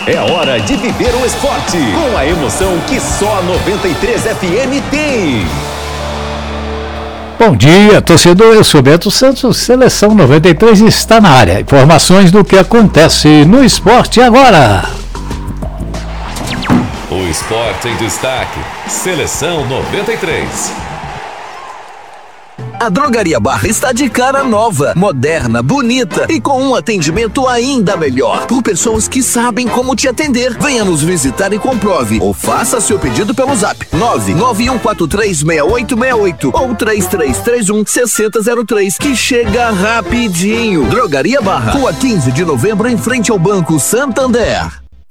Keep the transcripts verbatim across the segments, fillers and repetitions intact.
É hora de viver o esporte com a emoção que só a noventa e três F M tem. Bom dia, torcedor. Eu sou Beto Santos. Seleção noventa e três está na área. Informações do que acontece no esporte agora. O esporte em destaque. Seleção noventa e três. A Drogaria Barra está de cara nova, moderna, bonita e com um atendimento ainda melhor. Por pessoas que sabem como te atender. Venha nos visitar e comprove. Ou faça seu pedido pelo zap nove nove um quatro três seis oito seis oito ou três três três um seis zero zero três, que chega rapidinho. Drogaria Barra, Rua quinze de novembro, em frente ao Banco Santander.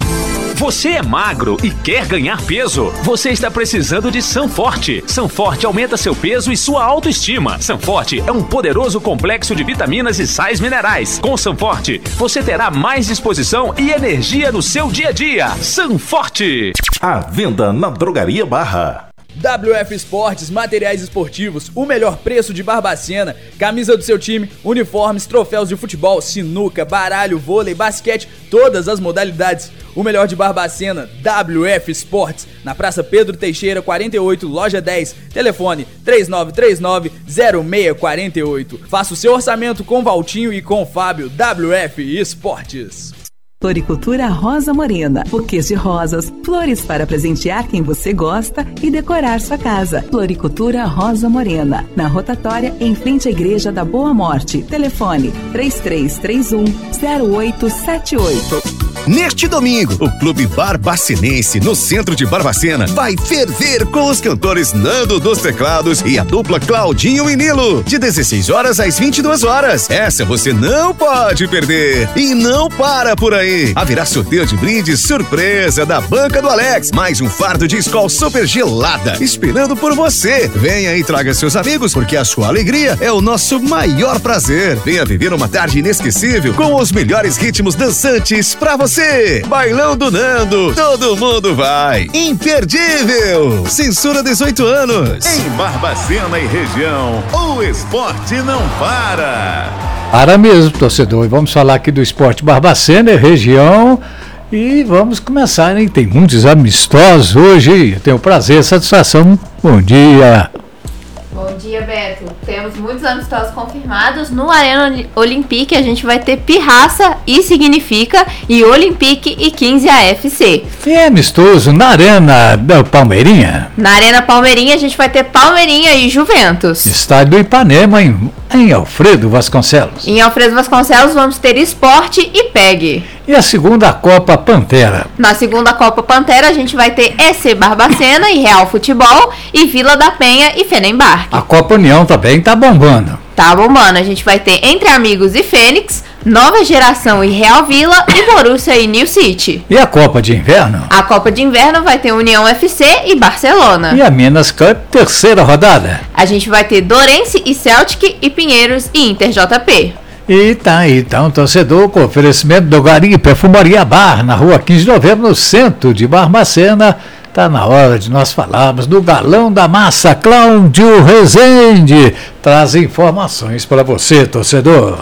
Você é magro e quer ganhar peso? Você está precisando de Sanforte. Sanforte aumenta seu peso e sua autoestima. Sanforte é um poderoso complexo de vitaminas e sais minerais. Com Sanforte, você terá mais disposição e energia no seu dia a dia. Sanforte. À venda na Drogaria Barra. W F Esportes, materiais esportivos, o melhor preço de Barbacena, camisa do seu time, uniformes, troféus de futebol, sinuca, baralho, vôlei, basquete, todas as modalidades. O melhor de Barbacena, W F Esportes, na Praça Pedro Teixeira, quarenta e oito, loja dez, telefone três nove três nove zero seis quatro oito. Faça o seu orçamento com Valtinho e com Fábio. W F Esportes. Floricultura Rosa Morena, buquês de rosas, flores para presentear quem você gosta e decorar sua casa. Floricultura Rosa Morena, na rotatória em frente à Igreja da Boa Morte. Telefone três três três um zero oito sete oito. Neste domingo, o Clube Barbacenense, no centro de Barbacena, vai ferver com os cantores Nando dos Teclados e a dupla Claudinho e Nilo, de dezesseis horas às vinte e duas horas. Essa você não pode perder. E não para por aí. Haverá sorteio de brindes surpresa da Banca do Alex, mais um fardo de Skol super gelada, esperando por você. Venha e traga seus amigos, porque a sua alegria é o nosso maior prazer. Venha viver uma tarde inesquecível com os melhores ritmos dançantes pra você. Bailão do Nando, todo mundo vai. Imperdível. Censura dezoito anos. Em Barbacena e região, o esporte não para. Para mesmo, torcedor. E vamos falar aqui do esporte Barbacena e região. E vamos começar, hein? Tem muitos amistosos hoje. Eu tenho o prazer e a satisfação. Bom dia. Bom dia, Beto. Temos muitos amistosos confirmados. No Arena Olympique a gente vai ter Pirraça e Significa e Olympique e quinze A F C. E é amistoso na Arena da Palmeirinha? Na Arena Palmeirinha a gente vai ter Palmeirinha e Juventus. Estádio do Ipanema em, em Alfredo Vasconcelos. Em Alfredo Vasconcelos vamos ter Esporte e P E G. E a segunda Copa Pantera? Na segunda Copa Pantera a gente vai ter E C Barbacena e Real Futebol e Vila da Penha e Fenembarque. A Copa União também tá bombando. Tá bombando. A gente vai ter Entre Amigos e Fênix, Nova Geração e Real Vila e Borussia e New City. E a Copa de Inverno? A Copa de Inverno vai ter União F C e Barcelona. E a Minas Cup, terceira rodada? A gente vai ter Dourense e Celtic e Pinheiros e Inter J P. E tá aí, então, torcedor, com oferecimento do Gari Perfumaria Bar, na rua quinze de novembro, no centro de Barbacena. Tá na hora de nós falarmos do galão da massa, Cláudio Rezende. Traz informações para você, torcedor.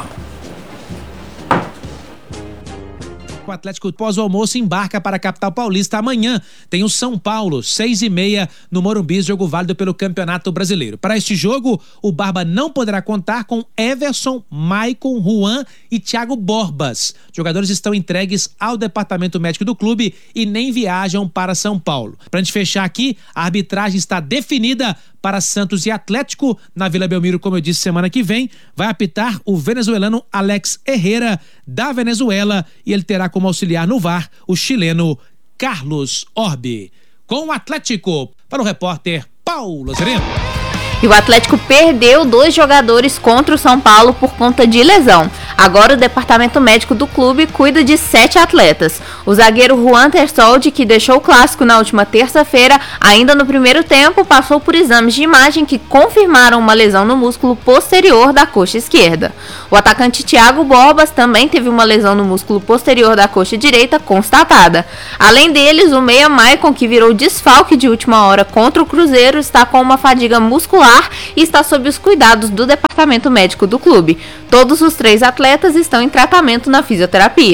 O Atlético pós o almoço embarca para a capital paulista. Amanhã tem o São Paulo, seis e meia, no Morumbi, jogo válido pelo Campeonato Brasileiro. Para este jogo, o Barba não poderá contar com Everson, Maicon, Juan e Thiago Borbas. Os jogadores estão entregues ao departamento médico do clube e nem viajam para São Paulo. Para a gente fechar aqui, a arbitragem está definida para Santos e Atlético na Vila Belmiro, como eu disse, semana que vem. Vai apitar o venezuelano Alex Herrera, da Venezuela, e ele terá como auxiliar no V A R o chileno Carlos Orbi. Com o Atlético, para o repórter Paulo Sereno. E o Atlético perdeu dois jogadores contra o São Paulo por conta de lesão. Agora o departamento médico do clube cuida de sete atletas. O zagueiro Juan Tersoldi, que deixou o clássico na última terça-feira, ainda no primeiro tempo, passou por exames de imagem que confirmaram uma lesão no músculo posterior da coxa esquerda. O atacante Thiago Borbas também teve uma lesão no músculo posterior da coxa direita constatada. Além deles, o meia Maicon, que virou desfalque de última hora contra o Cruzeiro, está com uma fadiga muscular e está sob os cuidados do departamento médico do clube. Todos os três atletas estão em tratamento na fisioterapia.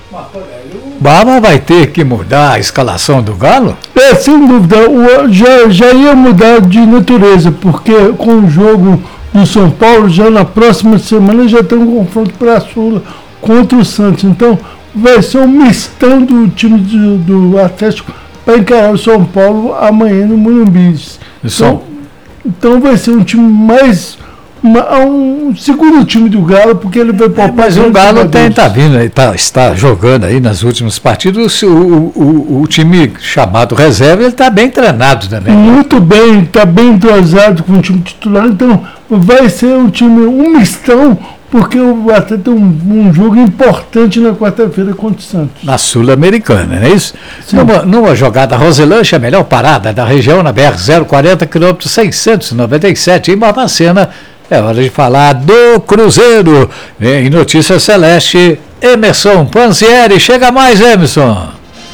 Barba vai ter que mudar a escalação do Galo? É, sem dúvida, o, já, já ia mudar de natureza, porque com o jogo do São Paulo, já na próxima semana já tem um confronto para a Sula contra o Santos. Então vai ser um mistão do time do, do Atlético para encarar o São Paulo amanhã no Morumbi. Então, então vai ser um time mais... Uma, um segundo time do Galo, porque ele vai poupar. É, mas o Galo tem, tá vindo, tá, está jogando aí nas últimas partidas. O, o, o, o time chamado reserva, ele está bem treinado também. Muito bem, está bem entrosado com o time titular. Então vai ser um time, um mistão, porque o Atlético tem um, um jogo importante na quarta-feira contra o Santos. Na Sul-Americana, não é isso? Numa, numa jogada Roselanche, a melhor parada da região, na B R zero quarenta, quilômetro seiscentos e noventa e sete, em Barbacena. É hora de falar do Cruzeiro. Em Notícia Celeste, Emerson Panzieri. Chega mais, Emerson.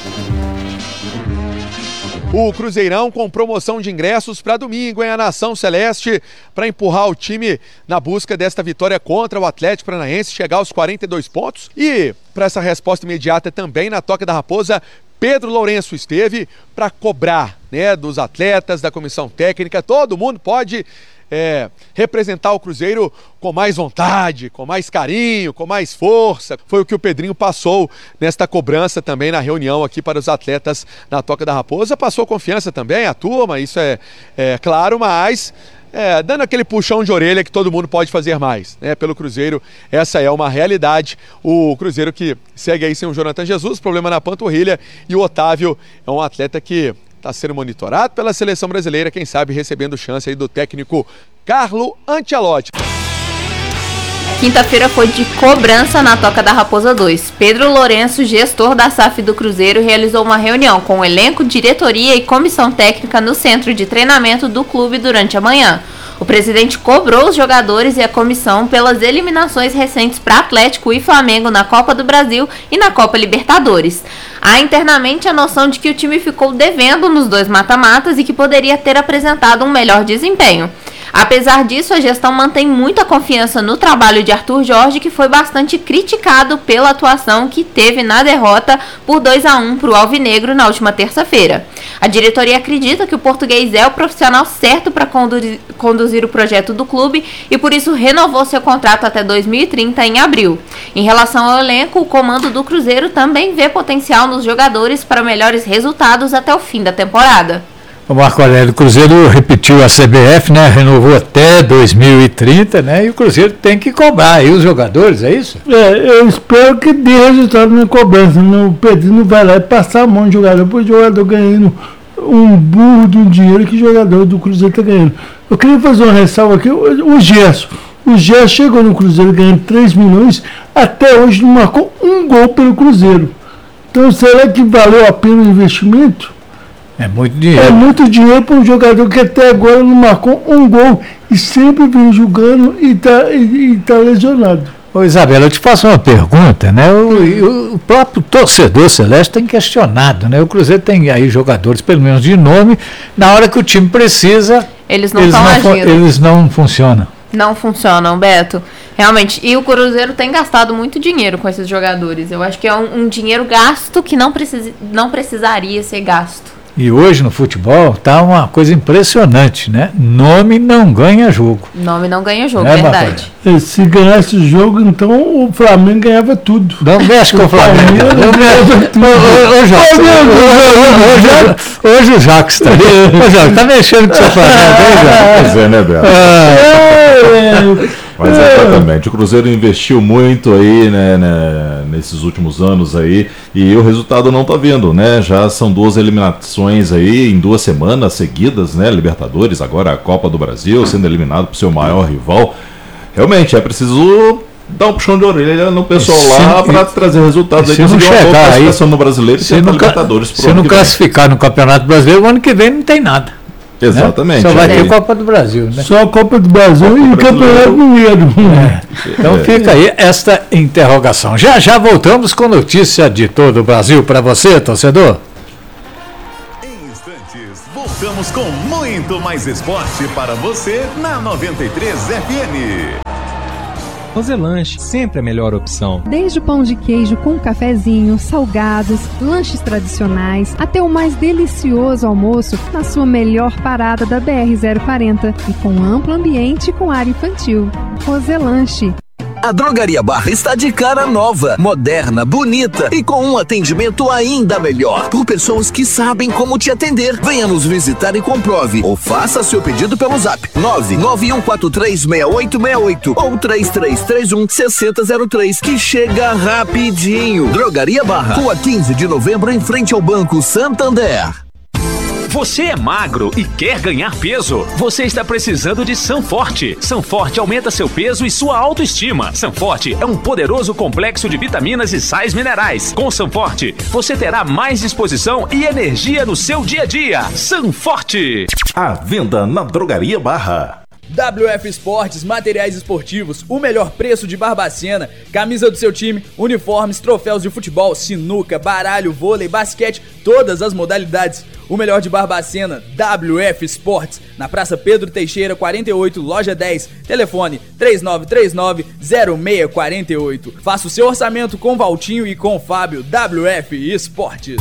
O Cruzeirão com promoção de ingressos para domingo, hein? A Nação Celeste, para empurrar o time na busca desta vitória contra o Atlético Paranaense, chegar aos quarenta e dois pontos. E para essa resposta imediata também na Toca da Raposa, Pedro Lourenço esteve para cobrar, né, dos atletas, da comissão técnica. Todo mundo pode é, representar o Cruzeiro com mais vontade, com mais carinho, com mais força. Foi o que o Pedrinho passou nesta cobrança também na reunião aqui para os atletas na Toca da Raposa. Passou confiança também à turma, isso é, é claro, mas é, dando aquele puxão de orelha que todo mundo pode fazer mais, né, pelo Cruzeiro. Essa é uma realidade. O Cruzeiro que segue aí sem o Jonathan Jesus, problema na panturrilha, e o Otávio é um atleta que está sendo monitorado pela seleção brasileira, quem sabe recebendo chance aí do técnico Carlo Ancelotti. Quinta-feira foi de cobrança na Toca da Raposa dois. Pedro Lourenço, gestor da S A F do Cruzeiro, realizou uma reunião com o elenco, diretoria e comissão técnica no centro de treinamento do clube durante a manhã. O presidente cobrou os jogadores e a comissão pelas eliminações recentes para Atlético e Flamengo na Copa do Brasil e na Copa Libertadores. Há internamente a noção de que o time ficou devendo nos dois mata-matas e que poderia ter apresentado um melhor desempenho. Apesar disso, a gestão mantém muita confiança no trabalho de Arthur Jorge, que foi bastante criticado pela atuação que teve na derrota por dois a um para o Alvinegro na última terça-feira. A diretoria acredita que o português é o profissional certo para conduzir, conduzir o projeto do clube e por isso renovou seu contrato até dois mil e trinta em abril. Em relação ao elenco, o comando do Cruzeiro também vê potencial nos jogadores para melhores resultados até o fim da temporada. O Marco Aurélio, o Cruzeiro repetiu a C B F, né? Renovou até dois mil e trinta, né? E o Cruzeiro tem que cobrar aí os jogadores, é isso? É, eu espero que dê resultado na cobrança. O Pedrinho não vai lá e passar a mão de jogador, porque o jogador ganhando um burro de um dinheiro que o jogador do Cruzeiro está ganhando. Eu queria fazer uma ressalva aqui, o Gerson. O Gerson chegou no Cruzeiro ganhando três milhões, até hoje não marcou um gol pelo Cruzeiro. Então será que valeu a pena o investimento? É muito dinheiro. É muito dinheiro para um jogador que até agora não marcou um gol e sempre vem jogando e está e, e tá lesionado. Ô Isabela, eu te faço uma pergunta, né? O, o próprio torcedor celeste tem questionado, né? O Cruzeiro tem aí jogadores, pelo menos de nome, na hora que o time precisa, eles não estão agindo. Eles não funcionam. Não funcionam, Beto. Realmente. E o Cruzeiro tem gastado muito dinheiro com esses jogadores. Eu acho que é um, um dinheiro gasto que não, precisa, não precisaria ser gasto. E hoje no futebol tá uma coisa impressionante, né? Nome não ganha jogo. Nome não ganha jogo, é verdade. Bacana. Se ganhasse o jogo, então o Flamengo ganhava tudo. Não mexe com o Flamengo. Não mexe tudo. Hoje o Jacques está ali. Ô, Jacques, tá mexendo com o seu Flamengo, hein, Jacques? Pois é, né, Beto? É. Mas exatamente, o Cruzeiro investiu muito aí, né, né, nesses últimos anos aí, e o resultado não tá vindo, né? Já são duas eliminações aí em duas semanas seguidas, né? Libertadores, agora a Copa do Brasil, sendo eliminado pro seu maior rival. Realmente é preciso dar um puxão de orelha no pessoal se, lá para trazer resultados aí, se não chegar aí no Brasileiro e se não, Libertadores pro se não classificar no Campeonato Brasileiro, o ano que vem não tem nada. Exatamente. Né? Só vai é. ter Copa do Brasil, né? Só a Copa do Brasil Copa e o Campeonato Mineiro. É. Então é. fica aí esta interrogação. Já já voltamos com notícia de todo o Brasil para você, torcedor. Em instantes, voltamos com muito mais esporte para você na noventa e três F M. Roselanche, sempre a melhor opção. Desde o pão de queijo com cafezinho, salgados, lanches tradicionais, até o mais delicioso almoço na sua melhor parada da B R zero quarenta e com amplo ambiente com área infantil. Roselanche. A Drogaria Barra está de cara nova, moderna, bonita e com um atendimento ainda melhor. Por pessoas que sabem como te atender. Venha nos visitar e comprove. Ou faça seu pedido pelo zap nove nove um quatro três seis oito seis oito ou três três três um seis zero zero três, que chega rapidinho. Drogaria Barra, Rua quinze de novembro, em frente ao Banco Santander. Você é magro e quer ganhar peso? Você está precisando de Sanforte. Sanforte aumenta seu peso e sua autoestima. Sanforte é um poderoso complexo de vitaminas e sais minerais. Com Sanforte, você terá mais disposição e energia no seu dia a dia. Sanforte! À venda na Drogaria Barra. W F Esportes, materiais esportivos, o melhor preço de Barbacena, camisa do seu time, uniformes, troféus de futebol, sinuca, baralho, vôlei, basquete, todas as modalidades. O melhor de Barbacena, W F Esportes, na Praça Pedro Teixeira, quarenta e oito, loja dez, telefone três nove três nove zero seis quatro oito. Faça o seu orçamento com Valtinho e com Fábio. W F Esportes.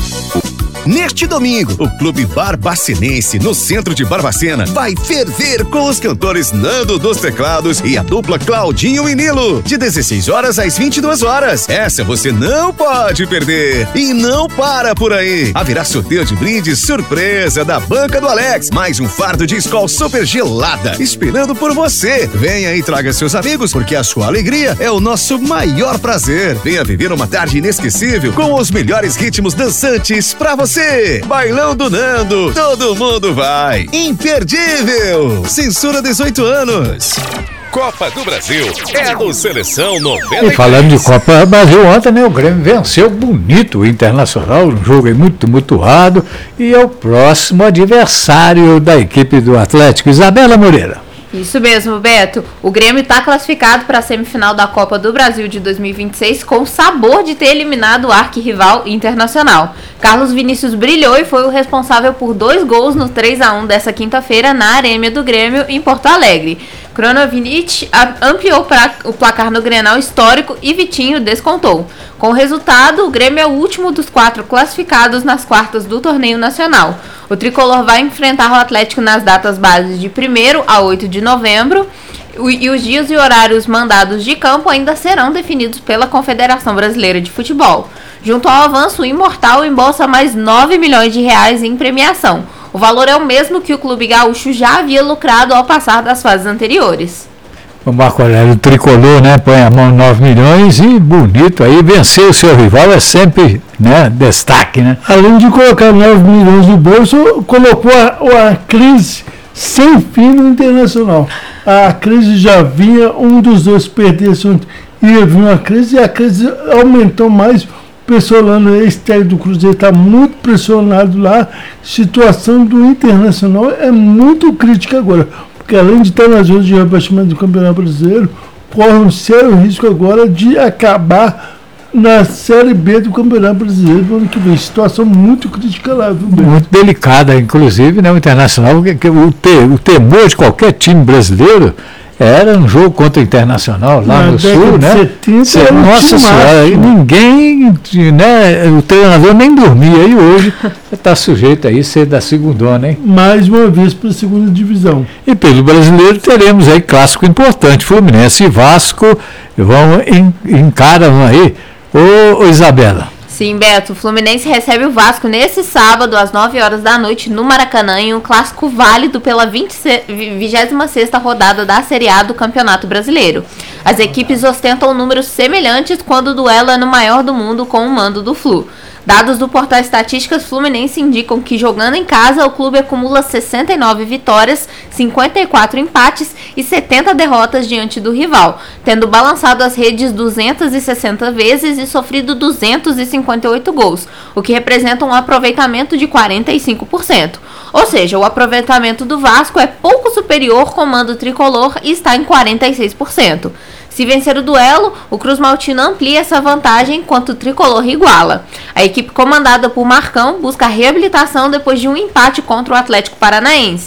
Neste domingo, o Clube Barbacenense, no centro de Barbacena, vai ferver com os cantores Nando dos Teclados e a dupla Claudinho e Nilo, de dezesseis horas às vinte e duas horas. Essa você não pode perder. E não para por aí. Haverá sorteio de brindes surpresa da Banca do Alex. Mais um fardo de Skol super gelada, esperando por você. Venha e traga seus amigos, porque a sua alegria é o nosso maior prazer. Venha viver uma tarde inesquecível com os melhores ritmos dançantes pra você. Bailão do Nando, todo mundo vai. Imperdível. Censura dezoito anos. Copa do Brasil é do Seleção noventa e três. E falando de Copa do Brasil, ontem, né, o Grêmio venceu bonito o Internacional, um jogo aí muito tumultuado, e é o próximo adversário da equipe do Atlético. Isabela Moreira. Isso mesmo, Beto. O Grêmio está classificado para a semifinal da Copa do Brasil de dois mil e vinte e seis com o sabor de ter eliminado o arquirrival Internacional. Carlos Vinícius brilhou e foi o responsável por dois gols no três a um dessa quinta-feira na Arena do Grêmio, em Porto Alegre. Kronovic ampliou o placar no Grenal histórico e Vitinho descontou. Com o resultado, o Grêmio é o último dos quatro classificados nas quartas do torneio nacional. O tricolor vai enfrentar o Atlético nas datas bases de primeiro a oito de novembro e os dias e horários mandados de campo ainda serão definidos pela Confederação Brasileira de Futebol. Junto ao avanço, o Imortal embolsa mais nove milhões de reais em premiação. O valor é o mesmo que o clube gaúcho já havia lucrado ao passar das fases anteriores. O Marco Aurélio tricolor, né, põe a mão nove milhões e bonito aí, vencer o seu rival é sempre, né, destaque, né? Além de colocar nove milhões no bolso, colocou a, a crise sem fim no Internacional. A crise já vinha, um dos dois perdesse, ia vir uma crise e a crise aumentou mais. O Pessolano, ex-técnico do Cruzeiro, está muito pressionado lá. Situação do Internacional é muito crítica agora, porque além de estar nas zonas de rebaixamento do Campeonato Brasileiro, corre um sério risco agora de acabar na Série B do Campeonato Brasileiro no ano que vem. Situação muito crítica lá, viu, Beto? Muito delicada, inclusive, né, o Internacional, que, que, o, te, o temor de qualquer time brasileiro era um jogo contra o Internacional lá no Sul, né? setenta, nossa senhora, e ninguém, né? O treinador nem dormia, e hoje está sujeito aí a ser da segundona, hein? Mais uma vez para a segunda divisão. E pelo brasileiro teremos aí clássico importante, Fluminense e Vasco, vão en, encaram aí. Ô, ô Isabela. Sim, Beto, o Fluminense recebe o Vasco nesse sábado às nove horas da noite no Maracanã em um clássico válido pela vigésima sexta rodada da Série A do Campeonato Brasileiro. As equipes ostentam números semelhantes quando o duelo é no maior do mundo com o mando do Flu. Dados do portal Estatísticas Fluminense indicam que, jogando em casa, o clube acumula sessenta e nove vitórias, cinquenta e quatro empates e setenta derrotas diante do rival, tendo balançado as redes duzentas e sessenta vezes e sofrido duzentos e cinquenta e oito gols, o que representa um aproveitamento de quarenta e cinco por cento. Ou seja, o aproveitamento do Vasco é pouco superior ao comando tricolor e está em quarenta e seis por cento. Se vencer o duelo, o Cruz Maltino amplia essa vantagem enquanto o tricolor iguala. A equipe comandada por Marcão busca a reabilitação depois de um empate contra o Atlético Paranaense.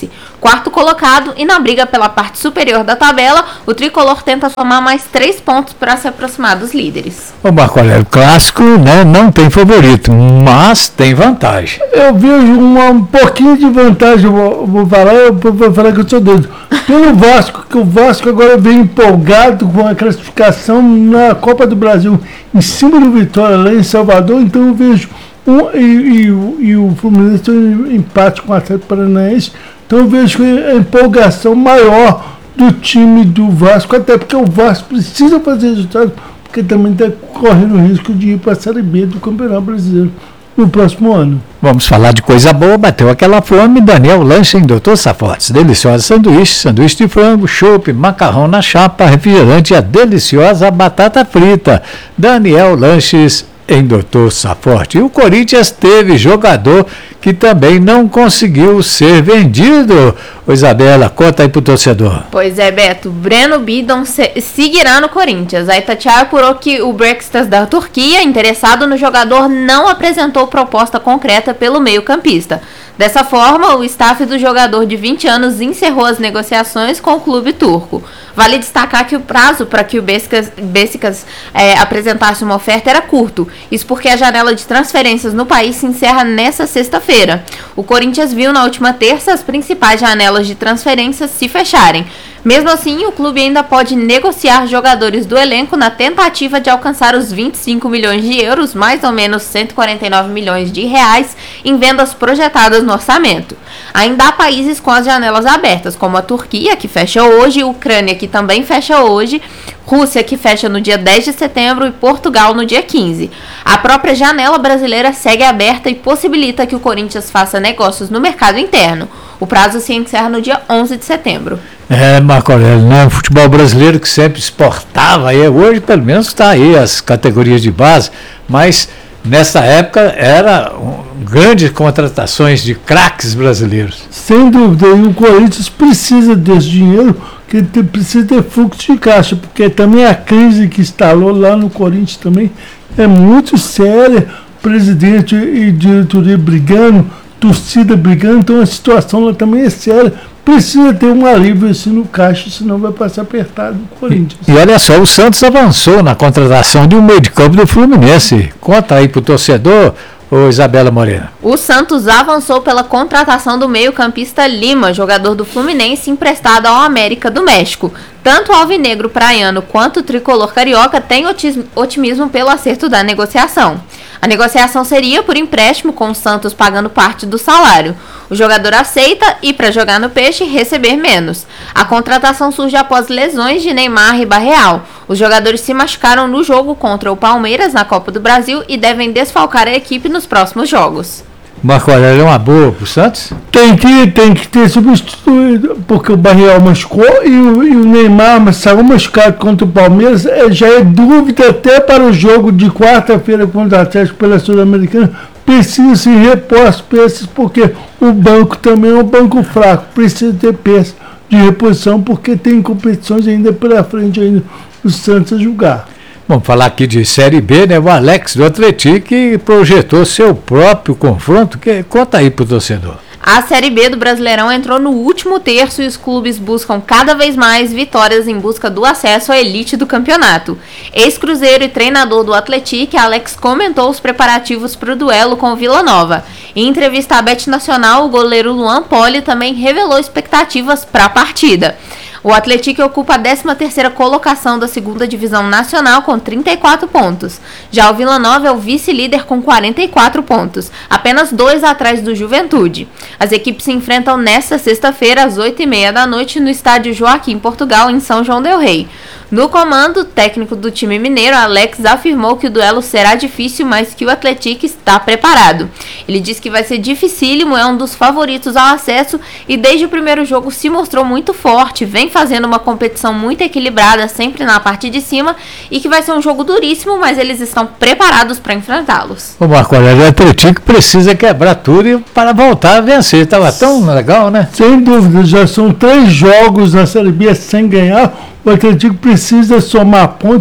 quarto colocado e na briga pela parte superior da tabela, o tricolor tenta somar mais três pontos para se aproximar dos líderes. O Marco Aurélio, clássico, né, não tem favorito, mas tem vantagem. Eu vejo uma, um pouquinho de vantagem, vou, vou falar, eu vou falar que eu sou doido. Pelo Vasco, que o Vasco agora vem empolgado com a classificação na Copa do Brasil em cima do Vitória lá em Salvador, então eu vejo um, e, e, e o Fluminense tem um empate com o Atlético Paranaense, então eu vejo a empolgação maior do time do Vasco, até porque o Vasco precisa fazer resultado, porque também está correndo o risco de ir para a Série B do Campeonato Brasileiro no próximo ano. Vamos falar de coisa boa, bateu aquela fome, Daniel Lanche em doutor Safortes. Deliciosa sanduíche, sanduíche de frango, chopp, macarrão na chapa, refrigerante e a deliciosa batata frita. Daniel Lanches em doutor Saforte. E o Corinthians teve jogador que também não conseguiu ser vendido. Ô Isabela, conta aí pro torcedor. Pois é, Beto, Breno Bidon se- seguirá no Corinthians. A Itatiaia apurou que o Beşiktaş da Turquia, interessado no jogador, não apresentou proposta concreta pelo meio-campista. Dessa forma, o staff do jogador de vinte anos encerrou as negociações com o clube turco. Vale destacar que o prazo para que o Beşiktaş, Beşiktaş é, apresentasse uma oferta era curto. Isso porque a janela de transferências no país se encerra nesta sexta-feira. O Corinthians viu na última terça as principais janelas de transferências se fecharem. Mesmo assim, o clube ainda pode negociar jogadores do elenco na tentativa de alcançar os vinte e cinco milhões de euros, mais ou menos cento e quarenta e nove milhões de reais, em vendas projetadas no orçamento. Ainda há países com as janelas abertas, como a Turquia, que fecha hoje, Ucrânia, que também fecha hoje, Rússia, que fecha no dia dez de setembro, e Portugal no dia quinze. A própria janela brasileira segue aberta e possibilita que o Corinthians faça negócios no mercado interno. O prazo se encerra no dia onze de setembro. É, Marco Aurélio, né? O futebol brasileiro que sempre exportava, aí, hoje pelo menos está aí as categorias de base, mas nessa época era um, grandes contratações de craques brasileiros. Sem dúvida, e o Corinthians precisa desse dinheiro, que te, precisa ter fluxo de caixa, porque também a crise que instalou lá no Corinthians também é muito séria, presidente e diretoria brigando, torcida brigando, então a situação lá também é séria. Precisa ter um alívio assim no caixa, senão vai passar apertado o Corinthians. E, e olha só, o Santos avançou na contratação de um meio de campo do Fluminense. Conta aí pro torcedor, ô Isabela Morena. O Santos avançou pela contratação do meio-campista Lima, jogador do Fluminense emprestado ao América do México. Tanto o alvinegro praiano quanto o tricolor carioca têm otimismo pelo acerto da negociação. A negociação seria por empréstimo, com o Santos pagando parte do salário. O jogador aceita e, para jogar no Peixe, receber menos. A contratação surge após lesões de Neymar e Barreal. Os jogadores se machucaram no jogo contra o Palmeiras na Copa do Brasil e devem desfalcar a equipe nos próximos jogos. Marco Aurélio, é uma boa pro Santos? Tem que, tem que ter substituído, porque o Barreal machucou e o, e o Neymar saiu machucado contra o Palmeiras. É, já é dúvida até para o jogo de quarta-feira contra o Atlético pela Sul-Americana. Precisa se repor as peças, porque o banco também é um banco fraco. Precisa ter peças de reposição, porque tem competições ainda pela frente ainda o Santos a julgar. Vamos falar aqui de Série B, né? O Alex do Atlético projetou seu próprio confronto. Que, conta aí pro torcedor. A Série B do Brasileirão entrou no último terço e os clubes buscam cada vez mais vitórias em busca do acesso à elite do campeonato. Ex-cruzeiro e treinador do Atlético, Alex comentou os preparativos para o duelo com o Vila Nova. Em entrevista à Bet Nacional, o goleiro Luan Poli também revelou expectativas para a partida. O Atlético ocupa a décima terceira colocação da segunda divisão nacional com trinta e quatro pontos. Já o Vila Nova é o vice-líder com quarenta e quatro pontos, apenas dois atrás do Juventude. As equipes se enfrentam nesta sexta-feira às oito e meia da noite no estádio Joaquim Portugal, em São João del Rei. No comando, o técnico do time mineiro, Alex, afirmou que o duelo será difícil, mas que o Atlético está preparado. Ele disse que vai ser dificílimo, é um dos favoritos ao acesso e desde o primeiro jogo se mostrou muito forte, vem fazendo uma competição muito equilibrada, sempre na parte de cima, e que vai ser um jogo duríssimo, mas eles estão preparados para enfrentá-los. O Marco Aurélio, o Atlético precisa quebrar tudo para voltar a vencer. Estava tão legal, né? Sem dúvida, já são três jogos na Série B sem ganhar. O Atlético precisa somar pontos,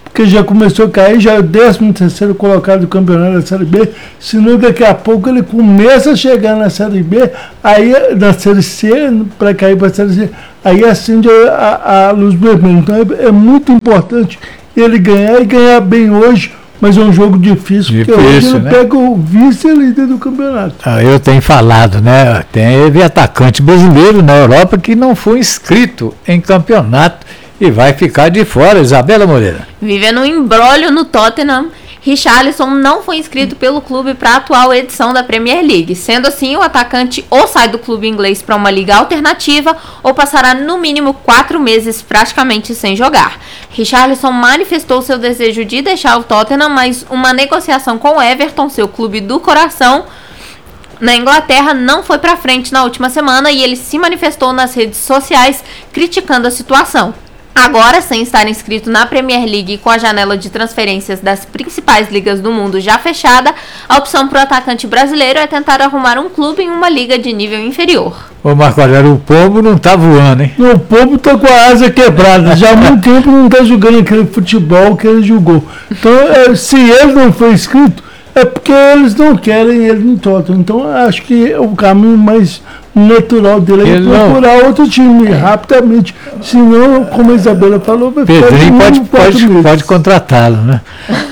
porque já começou a cair, já é o décimo terceiro colocado do campeonato da Série B, senão daqui a pouco ele começa a chegar na Série B, aí na Série C, para cair para a Série C, aí acende a, a, a luz vermelha. Então é, é muito importante ele ganhar e ganhar bem hoje, mas é um jogo difícil, difícil porque hoje ele né? pega o vice-líder do campeonato. Ah, eu tenho falado, né? Teve atacante brasileiro na Europa que não foi inscrito em campeonato e vai ficar de fora. Isabela Moreira. Vivendo um imbróglio no Tottenham, Richarlison não foi inscrito pelo clube para a atual edição da Premier League. Sendo assim, o atacante ou sai do clube inglês para uma liga alternativa ou passará no mínimo quatro meses praticamente sem jogar. Richarlison manifestou seu desejo de deixar o Tottenham, mas uma negociação com o Everton, seu clube do coração, na Inglaterra, não foi para frente na última semana e ele se manifestou nas redes sociais criticando a situação. Agora, sem estar inscrito na Premier League e com a janela de transferências das principais ligas do mundo já fechada, a opção para o atacante brasileiro é tentar arrumar um clube em uma liga de nível inferior. Ô Marco Aurélio, o Pombo não tá voando, hein? Não, o Pombo tá com a asa quebrada, já há muito tempo não tá jogando aquele futebol que ele jogou. Então, é, se ele não foi inscrito, é porque eles não querem ele no Tottenham. Então, acho que o caminho mais natural dele é procurar não... outro time é. rapidamente. Senão, como a Isabela falou, vai ficar Pedrinho pode, pode, pode contratá-lo, né?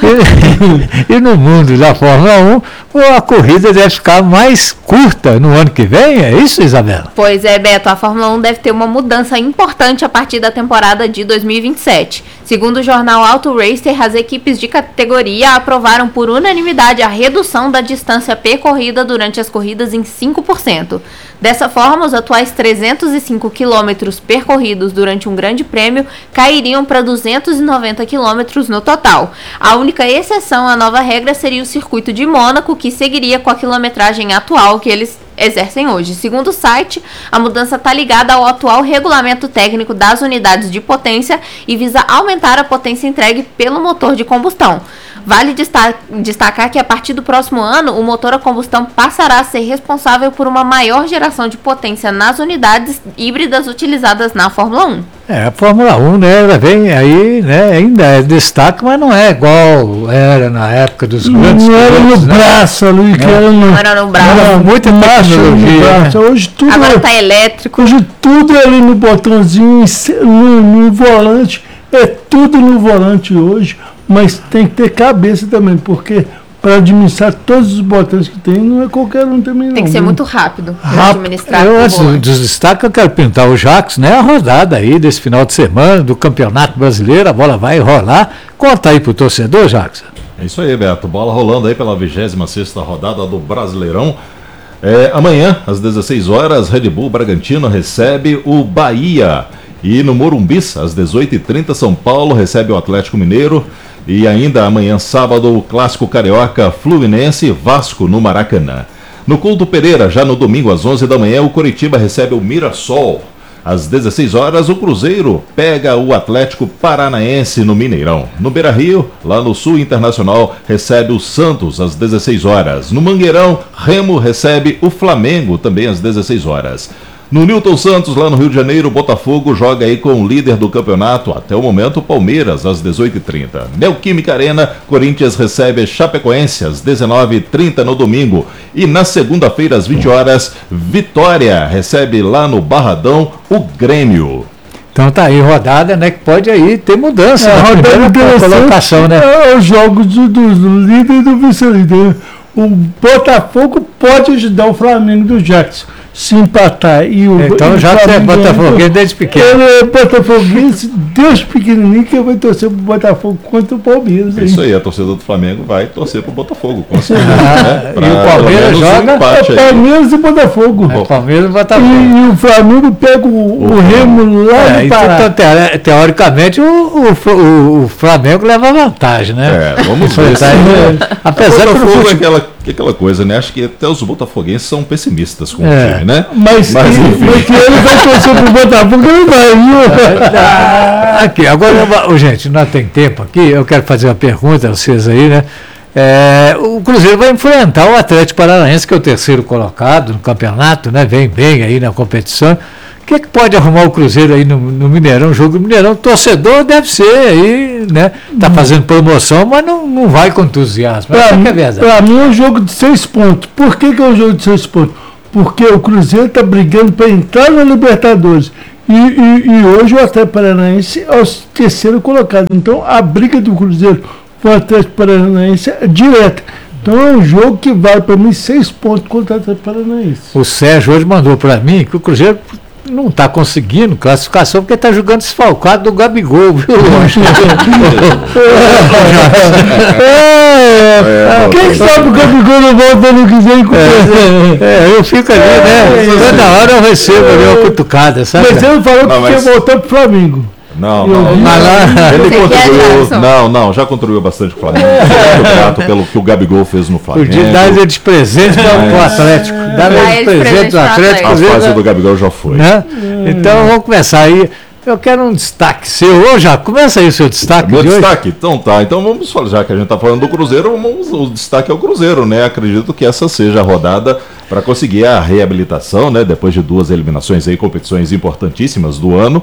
E, e no mundo da Fórmula um, a corrida deve ficar mais curta no ano que vem, é isso, Isabela? Pois é, Beto, a Fórmula um deve ter uma mudança importante a partir da temporada de dois mil e vinte e sete. Segundo o jornal Auto Racer, as equipes de categoria aprovaram por unanimidade a redução da distância percorrida durante as corridas em cinco por cento. Dessa forma, os atuais trezentos e cinco quilômetros percorridos durante um grande prêmio cairiam para duzentos e noventa quilômetros no total. A única exceção à nova regra seria o circuito de Mônaco, que seguiria com a quilometragem atual que eles exercem hoje. Segundo o site, a mudança está ligada ao atual regulamento técnico das unidades de potência e visa aumentar a potência entregue pelo motor de combustão. Vale destacar que a partir do próximo ano, o motor a combustão passará a ser responsável por uma maior geração de potência nas unidades híbridas utilizadas na Fórmula um. É, a Fórmula um, né, ela vem aí, né, ainda é destaque, mas não é igual era na época dos grandes Não era no né? braço ali, que não. era no... Não era no braço. Era muita tecnologia. Né? Hoje tudo Agora é, tá elétrico. Hoje tudo é ali no botãozinho, no, no volante, é tudo no volante hoje, mas tem que ter cabeça também, porque para administrar todos os botões que tem, não é qualquer um também não. Tem que ser né? muito rápido para administrar. Eu, assim, dos destaques, eu quero pintar o Jacques, né? A rodada aí desse final de semana do Campeonato Brasileiro, a bola vai rolar. Conta aí pro torcedor, Jacques. É isso aí, Beto. Bola rolando aí pela vigésima sexta rodada do Brasileirão. É, amanhã, às dezesseis horas, Red Bull Bragantino recebe o Bahia. E no Morumbi, às dezoito e trinta, São Paulo recebe o Atlético Mineiro. E ainda amanhã, sábado, o Clássico Carioca Fluminense Vasco no Maracanã. No Couto Pereira, já no domingo, às onze da manhã, o Coritiba recebe o Mirassol. Às dezesseis horas, o Cruzeiro pega o Atlético Paranaense no Mineirão. No Beira-Rio, lá no Sul Internacional, recebe o Santos às dezesseis horas. No Mangueirão, Remo recebe o Flamengo também às dezesseis horas. No Newton Santos, lá no Rio de Janeiro, o Botafogo joga aí com o líder do campeonato, até o momento, Palmeiras, às dezoito e trinta. Neoquímica Arena, Corinthians recebe Chapecoense às dezenove e trinta no domingo. E na segunda-feira, às vinte horas, Vitória recebe lá no Barradão o Grêmio. Então tá aí, rodada, né, que pode aí ter mudança. É, na primeira colocação, né? É os jogos do, do, do líder e do vice-líder. O Botafogo pode ajudar o Flamengo do Jackson. Se empatar e o então já é Botafoguense desde pequeno. Ele é Botafoguense desde pequenininho, que vai torcer pro Botafogo contra o Palmeiras. É isso aí, a torcida do Flamengo vai torcer pro Botafogo, com certeza. Ah, né? E o Palmeiras joga é Palmeiras e Botafogo. É, Palmeiras e Botafogo. E, e o Flamengo pega o, o, o Remo lá é, no Pará. Então, te, teoricamente, o, o, o Flamengo leva vantagem, né? É, vamos ver. Tá aí, apesar o Botafogo que é aquela, aquela coisa, né? Acho que até os botafoguenses são pessimistas com é. o time, né? Mas, Mas que, enfim. mas que ele vai torcer pro Botafogo, ele vai, viu? Ah, aqui, agora, eu, gente, não tem tempo aqui, eu quero fazer uma pergunta a vocês aí, né? É, o Cruzeiro vai enfrentar o Atlético Paranaense, que é o terceiro colocado no campeonato, né? Vem bem aí na competição. que, que pode arrumar o Cruzeiro aí no, no Mineirão, jogo do Mineirão? Torcedor deve ser aí, né? Tá fazendo promoção, mas não, não vai com entusiasmo. Para mim, é pra mim é um jogo de seis pontos. Por que, que é um jogo de seis pontos? Porque o Cruzeiro está brigando para entrar na Libertadores. E, e, e hoje o Atlético Paranaense é o terceiro colocado. Então a briga do Cruzeiro com o Atlético Paranaense é direta. Então é um jogo que vale para mim seis pontos contra o Atlético Paranaense. O Sérgio hoje mandou para mim que o Cruzeiro não está conseguindo classificação porque está jogando desfalcado do Gabigol, viu? é, Quem sabe o Gabigol não volta ano que vem? É, eu fico ali, né? Toda hora eu recebo ali uma cutucada, sabe? Mas ele falou que ia voltar pro Flamengo. Não, não, não. Ele contribuiu. Não, não, já contribuiu bastante com o Flamengo. Muito grato pelo que o Gabigol fez no Flamengo. Podia dar ele de presente para o Atlético. Dar ele de presente para o Atlético. A fase do Gabigol já foi. Né? Então vamos começar aí. Eu quero um destaque seu. Ô, já começa aí o seu destaque. Meu de destaque? Hoje. Então tá. Então vamos falar, já que a gente está falando do Cruzeiro, vamos, o destaque é o Cruzeiro, né? Acredito que essa seja a rodada para conseguir a reabilitação, né? Depois de duas eliminações aí, competições importantíssimas do ano.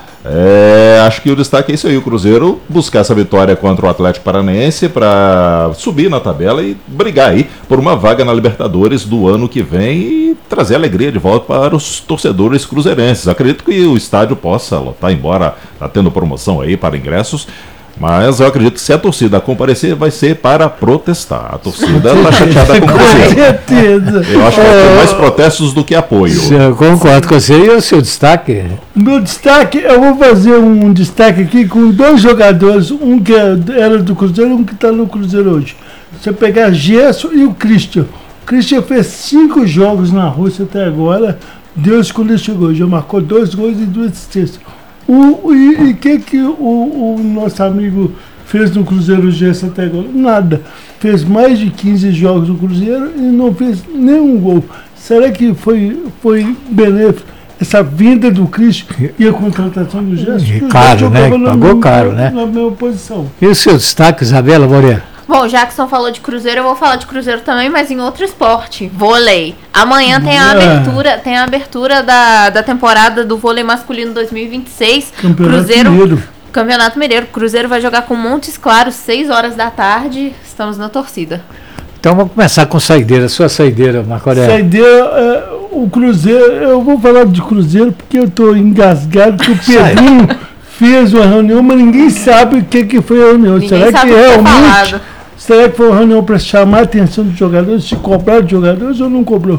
É, acho que o destaque é isso aí, o Cruzeiro buscar essa vitória contra o Atlético Paranaense para subir na tabela e brigar aí por uma vaga na Libertadores do ano que vem e trazer alegria de volta para os torcedores cruzeirenses. Acredito que o estádio possa lotar, embora está tendo promoção aí para ingressos, mas eu acredito que se a torcida comparecer vai ser para protestar. A torcida está chateada com o Cruzeiro. Eu acho que vai ter mais protestos do que apoio. Eu concordo com você. E o seu destaque? Meu destaque, eu vou fazer um destaque aqui com dois jogadores, um que era do Cruzeiro e um que está no Cruzeiro hoje. Você pegar Gerson e o Christian. O Christian fez cinco jogos na Rússia até agora, Deus quando ele chegou, já marcou dois gols e duas assistências. O, e o que, que o, o nosso amigo fez no Cruzeiro Gerson até agora? Nada. Fez mais de quinze jogos no Cruzeiro e não fez nenhum gol. Será que foi, foi benéfico essa vinda do Cristo e a contratação do Gerson? E caro, né? Pagou mesmo, caro, né? Na mesma posição. E o seu destaque, Isabela Moreira? Bom, Jackson falou de Cruzeiro, eu vou falar de Cruzeiro também, mas em outro esporte, vôlei. Amanhã tem a abertura, tem a abertura da, da temporada do vôlei masculino dois mil e vinte e seis. Campeonato Cruzeiro, Mineiro. Campeonato Mineiro. Cruzeiro vai jogar com Montes Claros, seis horas da tarde. Estamos na torcida. Então vamos começar com saideira, sua saideira, Marco Aurélio. Saideira, é, o Cruzeiro, eu vou falar de Cruzeiro porque eu estou engasgado que o Pedrinho fez uma reunião, mas ninguém sabe o que, que foi a reunião. Ninguém Será sabe que o que foi realmente... falado. Será que foi uma reunião para chamar a atenção dos jogadores, se cobrar dos jogadores ou não cobrou?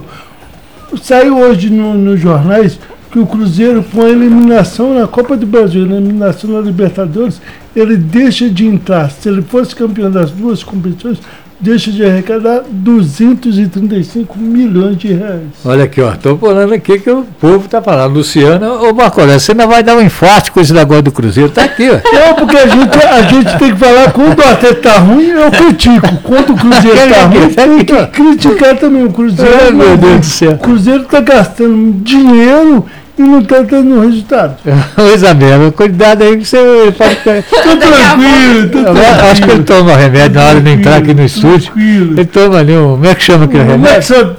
Saiu hoje nos no jornais que o Cruzeiro, com a eliminação na Copa do Brasil, na eliminação na Libertadores, ele deixa de entrar. Se ele fosse campeão das duas competições, deixa de arrecadar duzentos e trinta e cinco milhões de reais. Olha aqui, ó, estou falando aqui que o povo está falando. Luciano, ô Marco Aurélio, você ainda vai dar um infarto com esse negócio do Cruzeiro, tá aqui, ó. Não, porque a gente, a gente tem que falar quando o Atlético tá ruim, eu critico. Quando o Cruzeiro tá ruim, tem que criticar também o Cruzeiro. Ai, meu Deus do céu. O Cruzeiro está gastando dinheiro e não está dando resultado. Ô Isabela, cuidado aí que você pode ficar. Tô tranquilo, tô tranquilo. Acho que ele toma remédio na hora de entrar aqui no estúdio. Ele toma ali um. Como é que chama aquele remédio?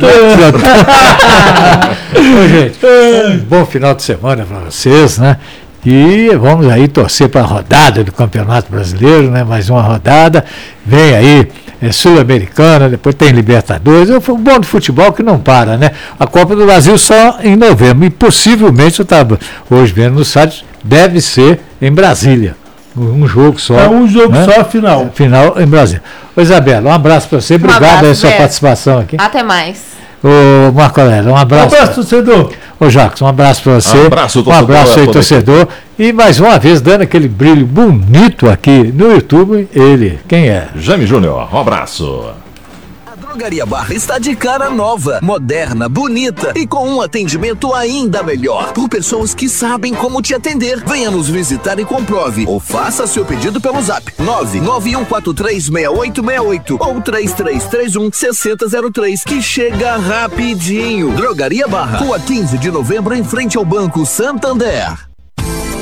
Ô, gente, um bom final de semana para vocês, né? E vamos aí torcer para a rodada do Campeonato Brasileiro, né? Mais uma rodada. Vem aí. É Sul-Americana, depois tem Libertadores, é um bom de futebol que não para, né? A Copa do Brasil só em novembro, e possivelmente, eu estava hoje vendo no site, deve ser em Brasília, um jogo só. É um jogo né? só, a final. Final em Brasília. Ô Isabela, um abraço para você, obrigado um pela sua Beto. participação aqui. Até mais. Ô Marco Aurélio, um abraço. Um abraço, torcedor. Ô Jackson, um abraço para você. Um abraço, torcedor. Um abraço aí, torcedor. E mais uma vez, dando aquele brilho bonito aqui no YouTube, ele, quem é? Jaime Júnior, um abraço. Drogaria Barra está de cara nova, moderna, bonita e com um atendimento ainda melhor. Por pessoas que sabem como te atender. Venha nos visitar e comprove. Ou faça seu pedido pelo zap nove nove um quatro três seis oito seis oito ou três três três um seis zero zero três, que chega rapidinho. Drogaria Barra, Rua quinze de novembro, em frente ao Banco Santander.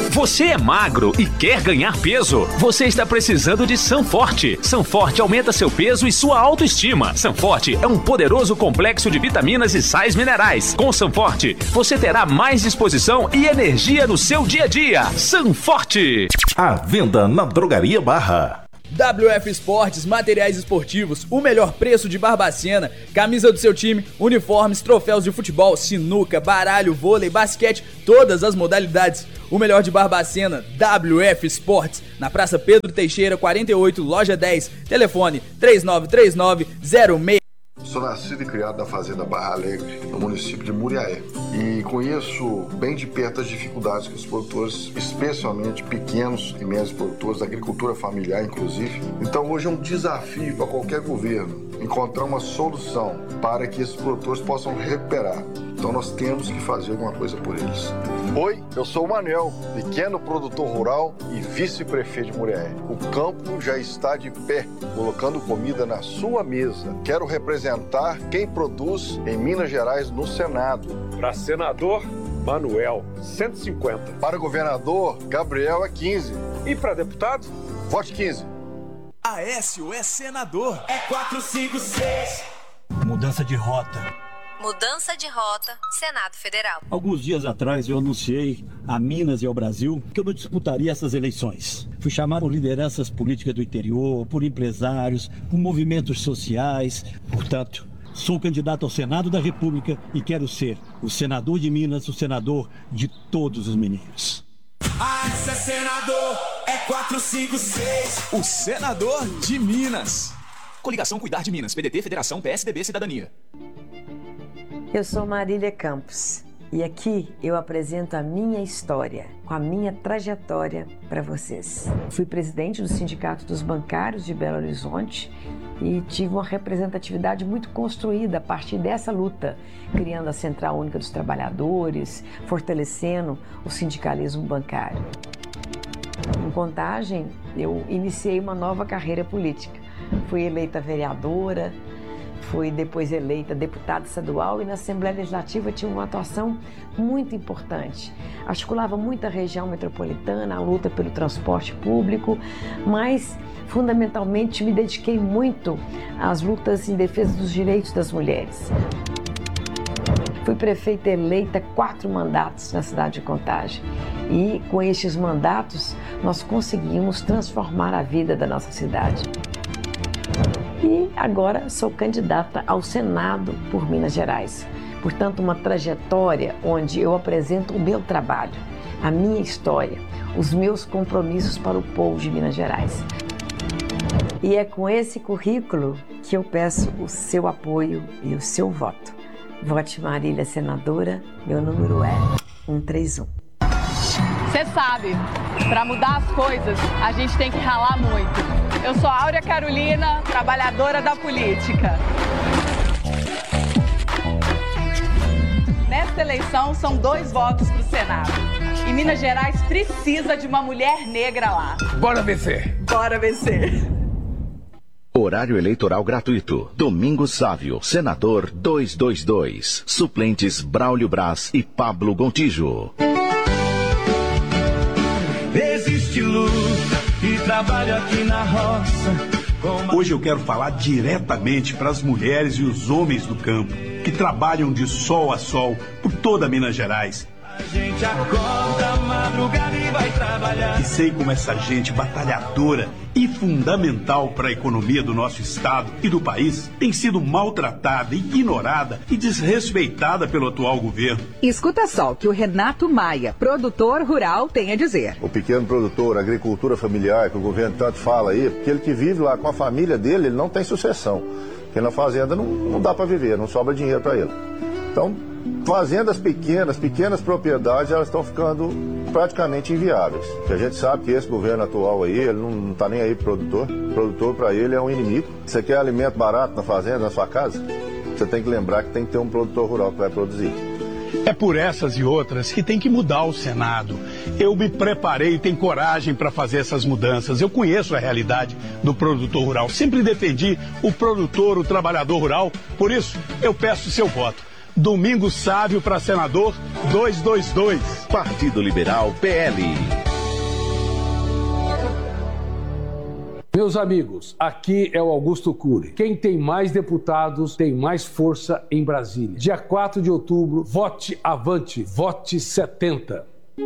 Você é magro e quer ganhar peso? Você está precisando de Sanforte. Sanforte aumenta seu peso e sua autoestima. Sanforte é um poderoso complexo de vitaminas e sais minerais. Com Sanforte, você terá mais disposição e energia no seu dia a dia. Sanforte. À venda na Drogaria Barra. W F Esportes, materiais esportivos, o melhor preço de Barbacena, camisa do seu time, uniformes, troféus de futebol, sinuca, baralho, vôlei, basquete, todas as modalidades. O melhor de Barbacena, W F Esportes, na Praça Pedro Teixeira, quarenta e oito, loja dez, telefone três nove três nove zero seis. Sou nascido e criado na fazenda Barra Alegre, no município de Muriaé, e conheço bem de perto as dificuldades que os produtores, especialmente pequenos e médios produtores, da agricultura familiar inclusive. Então hoje é um desafio para qualquer governo encontrar uma solução para que esses produtores possam recuperar. Então nós temos que fazer alguma coisa por eles. Oi, eu sou o Manuel, pequeno produtor rural e vice-prefeito de Muriaé. O campo já está de pé, colocando comida na sua mesa. Quero representar quem produz em Minas Gerais no Senado. Para senador, Manuel, cento e cinquenta. Para governador, Gabriel é quinze. E para deputado? Vote quinze. Aécio é senador. É quatro cinco seis. Mudança de rota. Mudança de rota, Senado Federal. Alguns dias atrás eu anunciei a Minas e ao Brasil que eu não disputaria essas eleições. Fui chamado por lideranças políticas do interior, por empresários, por movimentos sociais. Portanto, sou candidato ao Senado da República e quero ser o senador de Minas, o senador de todos os mineiros. Aécio é senador, é quatro cinco seis. O senador de Minas. Coligação Cuidar de Minas, P D T, Federação, P S D B, Cidadania. Eu sou Marília Campos e aqui eu apresento a minha história, com a minha trajetória para vocês. Fui presidente do Sindicato dos Bancários de Belo Horizonte e tive uma representatividade muito construída a partir dessa luta, criando a Central Única dos Trabalhadores, fortalecendo o sindicalismo bancário. Em Contagem, eu iniciei uma nova carreira política. Fui eleita vereadora, fui depois eleita deputada estadual e na Assembleia Legislativa tive uma atuação muito importante. Articulava muito a região metropolitana, a luta pelo transporte público, mas fundamentalmente me dediquei muito às lutas em defesa dos direitos das mulheres. Fui prefeita eleita quatro mandatos na cidade de Contagem e com estes mandatos nós conseguimos transformar a vida da nossa cidade. E agora sou candidata ao Senado por Minas Gerais. Portanto, uma trajetória onde eu apresento o meu trabalho, a minha história, os meus compromissos para o povo de Minas Gerais. E é com esse currículo que eu peço o seu apoio e o seu voto. Vote Marília Senadora, meu número é cento e trinta e um. Você sabe, para mudar as coisas, a gente tem que ralar muito. Eu sou Áurea Carolina, trabalhadora da política. Nesta eleição, são dois votos para o Senado. E Minas Gerais precisa de uma mulher negra lá. Bora vencer! Bora vencer! Horário eleitoral gratuito. Domingos Sávio, senador duzentos e vinte e dois. Suplentes Braulio Braz e Pablo Gontijo. Existe luta e trabalho aqui na roça. Hoje eu quero falar diretamente para as mulheres e os homens do campo que trabalham de sol a sol por toda Minas Gerais. A gente acorda, madrugada e vai trabalhar. E sei como essa gente batalhadora e fundamental para a economia do nosso estado e do país tem sido maltratada, ignorada e desrespeitada pelo atual governo. Escuta só o que o Renato Maia, produtor rural, tem a dizer. O pequeno produtor, a agricultura familiar, que o governo tanto fala aí, porque ele que vive lá com a família dele, ele não tem sucessão. Porque na fazenda não, não dá para viver, não sobra dinheiro para ele. Então, fazendas pequenas, pequenas propriedades, elas estão ficando praticamente inviáveis. Porque a gente sabe que esse governo atual aí, ele não está nem aí pro produtor. O produtor, para ele, é um inimigo. Você quer alimento barato na fazenda, na sua casa? Você tem que lembrar que tem que ter um produtor rural que vai produzir. É por essas e outras que tem que mudar o Senado. Eu me preparei e tenho coragem para fazer essas mudanças. Eu conheço a realidade do produtor rural. Sempre defendi o produtor, o trabalhador rural. Por isso, eu peço seu voto. Domingos Sávio para senador duzentos e vinte e dois. Partido Liberal P L. Meus amigos, aqui é o Augusto Cury. Quem tem mais deputados tem mais força em Brasília. Dia quatro de outubro, vote avante, vote setenta.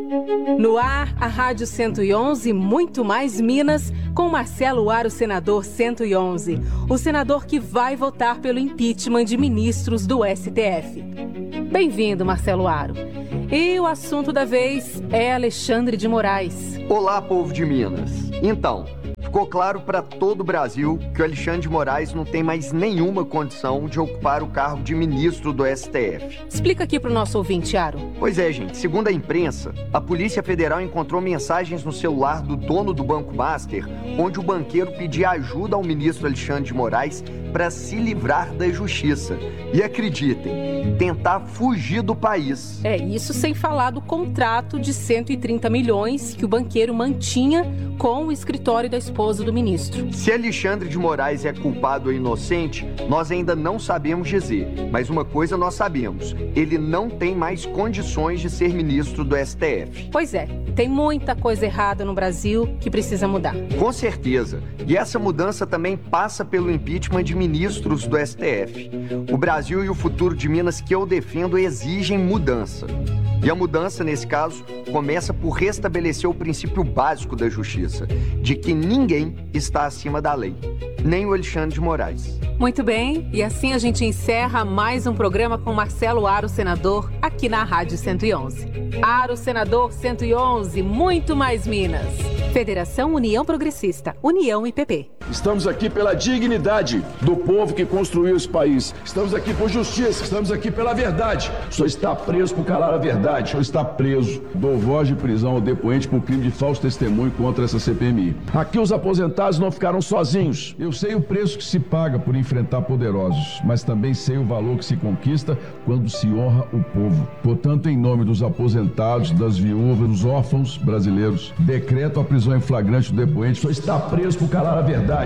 No ar, a Rádio cento e onze, muito mais Minas, com Marcelo Aro, senador cento e onze. O senador que vai votar pelo impeachment de ministros do S T F. Bem-vindo, Marcelo Aro. E o assunto da vez é Alexandre de Moraes. Olá, povo de Minas. Então, ficou claro para todo o Brasil que o Alexandre de Moraes não tem mais nenhuma condição de ocupar o cargo de ministro do S T F. Explica aqui para o nosso ouvinte, Aro. Pois é, gente. Segundo a imprensa, a Polícia Federal encontrou mensagens no celular do dono do Banco Master, onde o banqueiro pedia ajuda ao ministro Alexandre de Moraes para se livrar da justiça. E acreditem, tentar fugir do país. É, isso sem falar do contrato de cento e trinta milhões que o banqueiro mantinha com o escritório da esposa do ministro. Se Alexandre de Moraes é culpado ou inocente, nós ainda não sabemos dizer. Mas uma coisa nós sabemos, ele não tem mais condições de ser ministro do S T F. Pois é, tem muita coisa errada no Brasil que precisa mudar. Com certeza. E essa mudança também passa pelo impeachment de ministros do S T F. O Brasil e o futuro de Minas que eu defendo exigem mudança. E a mudança, nesse caso, começa por restabelecer o princípio básico da justiça, de que ninguém está acima da lei, nem o Alexandre de Moraes. Muito bem, e assim a gente encerra mais um programa com Marcelo Aro, senador, aqui na Rádio cento e onze. Aro, senador cento e onze, muito mais Minas. Federação União Progressista, União e P P. Estamos aqui pela dignidade do povo que construiu esse país. Estamos aqui por justiça, estamos aqui pela verdade. O senhor está preso por calar a verdade. O senhor está preso. Dou voz de prisão ao depoente por crime de falso testemunho contra essa C P M I. Aqui os aposentados não ficaram sozinhos. Eu sei o preço que se paga por enfrentar poderosos, mas também sei o valor que se conquista quando se honra o povo. Portanto, em nome dos aposentados, das viúvas, dos órfãos brasileiros, decreto a prisão em flagrante do depoente. O senhor está preso por calar a verdade.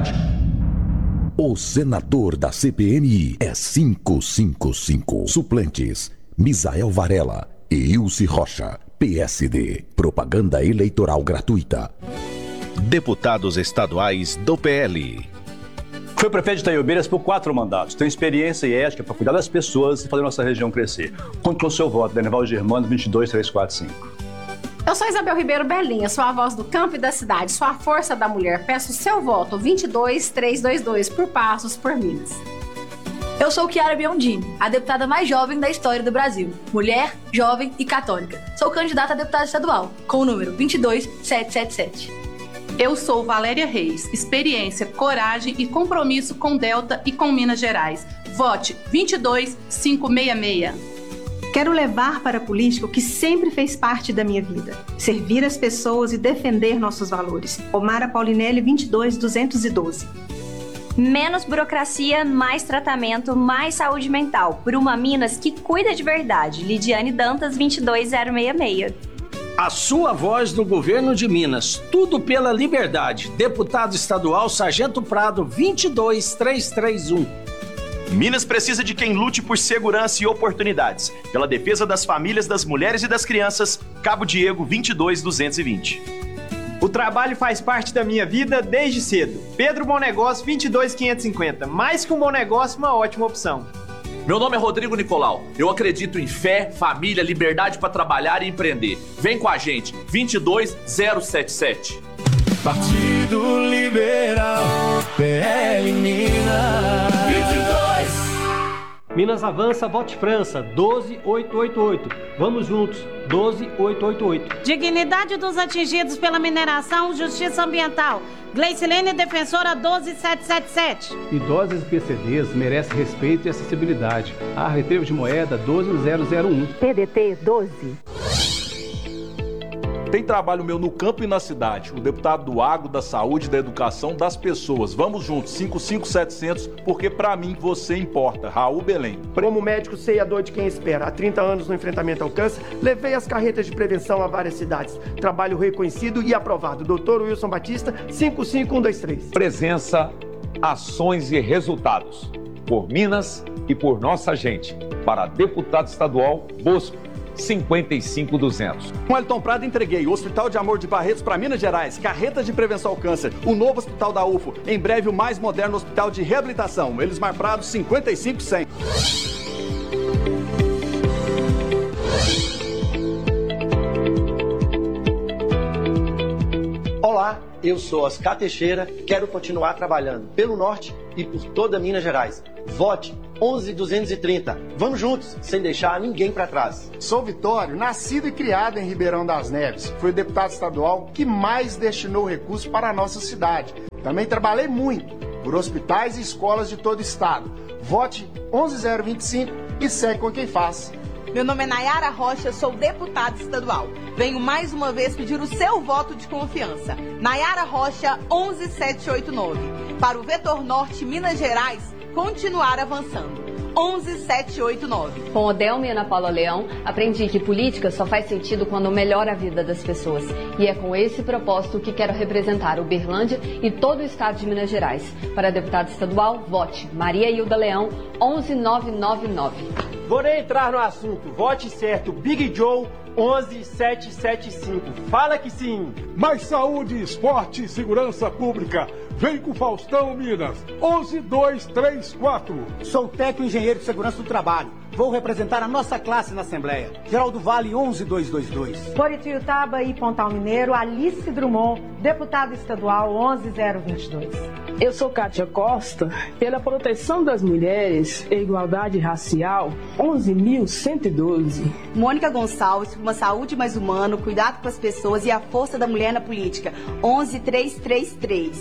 O senador da C P M I é cinco cinco cinco. Suplentes: Misael Varela e Ilse Rocha, P S D. Propaganda eleitoral gratuita. Deputados estaduais do P L. Foi prefeito de Itaiobeiras por quatro mandatos. Tem experiência e ética para cuidar das pessoas e fazer nossa região crescer. Conte com o seu voto, Denival Germano, vinte e dois, trezentos e quarenta e cinco. Eu sou Isabel Ribeiro Belinha, sou a voz do campo e da cidade, sou a força da mulher. Peço seu voto, vinte e dois, trezentos e vinte e dois, por Passos, por Minas. Eu sou Chiara Biondini, a deputada mais jovem da história do Brasil. Mulher, jovem e católica. Sou candidata a deputada estadual, com o número vinte e dois, setecentos e setenta e sete. Eu sou Valéria Reis, experiência, coragem e compromisso com Delta e com Minas Gerais. Vote vinte e dois, quinhentos e sessenta e seis. Quero levar para a política o que sempre fez parte da minha vida. Servir as pessoas e defender nossos valores. Omara Paulinelli, vinte e dois, duzentos e doze. Menos burocracia, mais tratamento, mais saúde mental. Por uma Minas que cuida de verdade. Lidiane Dantas, vinte e dois, zero seis seis. A sua voz no governo de Minas. Tudo pela liberdade. Deputado estadual Sargento Prado, vinte e dois, trezentos e trinta e um. Minas precisa de quem lute por segurança e oportunidades. Pela defesa das famílias, das mulheres e das crianças, Cabo Diego, vinte e dois, duzentos e vinte. O trabalho faz parte da minha vida desde cedo. Pedro Bom Negócio, vinte e dois, quinhentos e cinquenta. Mais que um bom negócio, uma ótima opção. Meu nome é Rodrigo Nicolau. Eu acredito em fé, família, liberdade para trabalhar e empreender. Vem com a gente, vinte e dois, zero setenta e sete. Partido Liberal, P L Minas. vinte e dois. Minas avança, vote França, doze mil oitocentos e oitenta e oito. Vamos juntos, doze mil oitocentos e oitenta e oito. Dignidade dos atingidos pela mineração, justiça ambiental. Gleicilene Defensora, doze mil setecentos e setenta e sete. Idosas e P C Ds merecem respeito e acessibilidade. A Retrevo de Moeda, doze mil e um. P D T, doze. Tem trabalho meu no campo e na cidade. O deputado do agro, da saúde, da educação, das pessoas. Vamos juntos, cinco cinco setecentos, porque pra mim você importa. Raul Belém. Como médico, sei a dor de quem espera. Há trinta anos no enfrentamento ao câncer, levei as carretas de prevenção a várias cidades. Trabalho reconhecido e aprovado. doutor Wilson Batista, cinco cinco um dois três. Presença, ações e resultados. Por Minas e por nossa gente. Para deputado estadual, Bosco. cinquenta e cinco duzentos. Com Elton Prado entreguei o Hospital de Amor de Barretos para Minas Gerais, carretas de prevenção ao câncer, o novo Hospital da U F O, em breve o mais moderno Hospital de Reabilitação, Elismar Prado cinquenta e cinco cem. Olá, eu sou Oscar Teixeira, quero continuar trabalhando pelo Norte e por toda Minas Gerais. Vote onze duzentos e trinta. Vamos juntos, sem deixar ninguém para trás. Sou Vitório, nascido e criado em Ribeirão das Neves. Fui o deputado estadual que mais destinou recursos para a nossa cidade. Também trabalhei muito por hospitais e escolas de todo o estado. Vote onze zero vinte e cinco e segue com quem faz. Meu nome é Nayara Rocha, sou deputada estadual. Venho mais uma vez pedir o seu voto de confiança. Nayara Rocha, onze sete oito nove. Para o Vetor Norte, Minas Gerais, continuar avançando. onze sete oito nove. Com Odelma e Ana Paula Leão, aprendi que política só faz sentido quando melhora a vida das pessoas. E é com esse propósito que quero representar Uberlândia e todo o estado de Minas Gerais. Para deputada estadual, vote Maria Hilda Leão, onze nove nove nove. Vou nem entrar no assunto. Vote certo, Big Joe, onze sete sete cinco. Fala que sim. Mais saúde, esporte e segurança pública. Vem com Faustão, Minas. onze dois três quatro. Sou técnico engenheiro de segurança do trabalho. Vou representar a nossa classe na Assembleia. Geraldo Vale, onze dois dois dois. Poritiutaba e Pontal Mineiro, Alice Drummond, deputada estadual, onze zero vinte e dois. Eu sou Kátia Costa, pela proteção das mulheres e igualdade racial, onze mil cento e doze. Mônica Gonçalves, por uma saúde mais humana, cuidado com as pessoas e a força da mulher na política, onze três três três.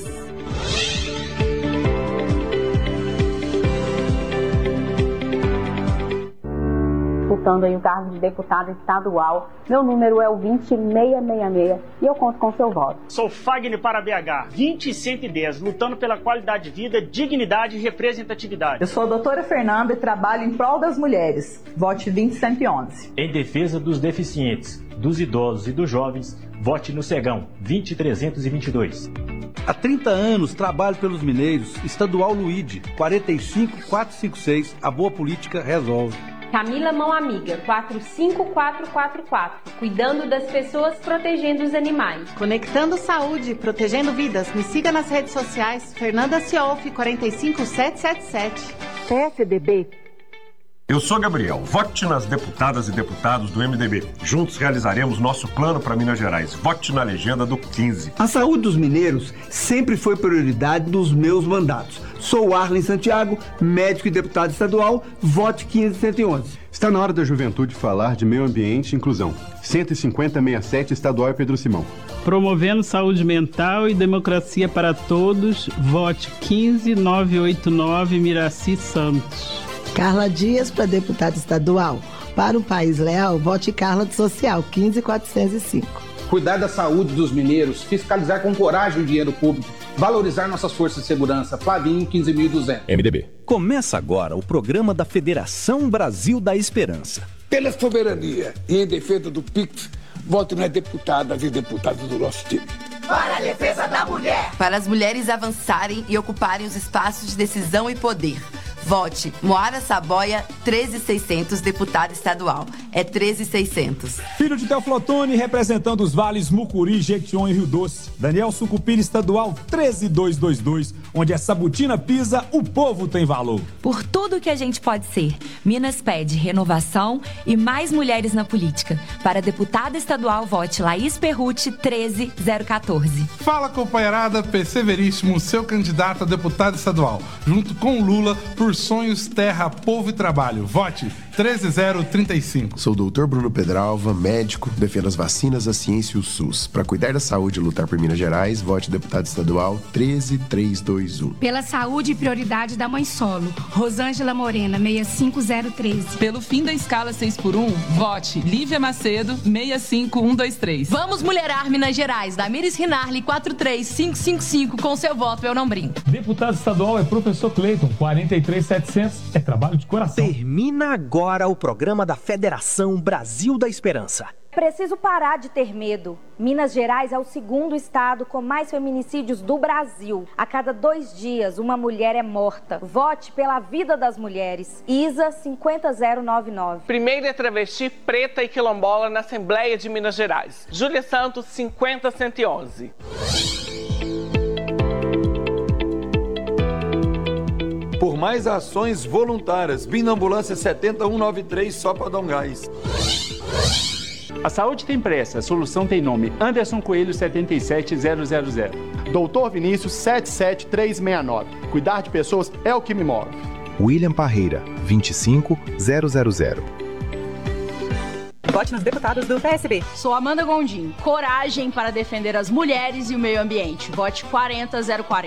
Disputando aí o cargo de deputada estadual. Meu número é o vinte seiscentos e sessenta e seis e eu conto com seu voto. Sou Fagner para B H, vinte cento e dez, lutando pela qualidade de vida, dignidade e representatividade. Eu sou a doutora Fernanda e trabalho em prol das mulheres. Vote vinte cento e onze. Em defesa dos deficientes, dos idosos e dos jovens, vote no Cegão, vinte trezentos e vinte e dois. Há trinta anos trabalho pelos mineiros, estadual Luíde, quarenta e cinco quatrocentos e cinquenta e seis, a boa política resolve. Camila Mão Amiga, quatro cinco quatro quatro quatro, cuidando das pessoas, protegendo os animais. Conectando saúde, protegendo vidas. Me siga nas redes sociais, Fernanda Ciolfi, quatro cinco sete sete sete. P S D B. Eu sou Gabriel, vote nas deputadas e deputados do M D B. Juntos realizaremos nosso plano para Minas Gerais. Vote na legenda do quinze. A saúde dos mineiros sempre foi prioridade dos meus mandatos. Sou Arlen Santiago, médico e deputado estadual, vote quinze cento e onze. Está na hora da juventude falar de meio ambiente e inclusão. cento e cinquenta sessenta e sete, estadual Pedro Simão. Promovendo saúde mental e democracia para todos, vote quinze novecentos e oitenta e nove, Miraci Santos. Carla Dias para deputada estadual. Para um país leal, vote Carla do Social, quinze quatrocentos e cinco. Cuidar da saúde dos mineiros, fiscalizar com coragem o dinheiro público, valorizar nossas forças de segurança, Flavinho, quinze mil e duzentos. M D B. Começa agora o programa da Federação Brasil da Esperança. Pela soberania e em defesa do P I C, vote nas deputadas e deputados do nosso time. Para a defesa da mulher. Para as mulheres avançarem e ocuparem os espaços de decisão e poder. Vote Moara Saboia, treze mil e seiscentos, deputada estadual. É treze mil e seiscentos. Filho de Teoflotone, representando os vales Mucuri, Jequitinhonha e Rio Doce. Daniel Sucupira, estadual, treze mil duzentos e vinte e dois. Onde a Sabutina pisa, o povo tem valor. Por tudo que a gente pode ser, Minas pede renovação e mais mulheres na política. Para deputada estadual, vote Laís Perrucci, treze mil e quatorze. Fala, companheirada, P C Veríssimo, seu candidato a deputado estadual. Junto com Lula, por Sonhos, Terra, Povo e Trabalho. Vote treze mil trinta e cinco. Sou o doutor Bruno Pedralva, médico, defendo as vacinas, a ciência e o SUS. Para cuidar da saúde e lutar por Minas Gerais, vote deputado estadual treze mil trezentos e vinte e um. Pela saúde e prioridade da mãe solo, Rosângela Morena, seis cinco zero treze. Pelo fim da escala seis por um, vote Lívia Macedo, seis cinco um dois três. Vamos mulherar Minas Gerais, Damires Rinarli, quatro três cinco cinco cinco. Com seu voto eu não brinco. Deputado estadual é professor Cleiton, quarenta e três mil e setecentos. É trabalho de coração. Termina agora o programa da Federação Brasil da Esperança. preciso parar de ter medo. Minas Gerais é o segundo estado com mais feminicídios do Brasil. A cada dois dias, uma mulher é morta. Vote pela vida das mulheres. Isa cinquenta zero nove nove. Primeira travesti preta e quilombola na Assembleia de Minas Gerais. Júlia Santos, cinquenta cento e onze. Por mais ações voluntárias, vim na ambulância setenta e um noventa e três só para dar um gás. A saúde tem pressa, a solução tem nome. Anderson Coelho, setenta e sete zero zero zero. Doutor Vinícius, setenta e sete trezentos e sessenta e nove. Cuidar de pessoas é o que me move. William Parreira, vinte e cinco zero zero zero. Vote nos deputados do P S B. Sou Amanda Gondim. Coragem para defender as mulheres e o meio ambiente. Vote quarenta zero quarenta.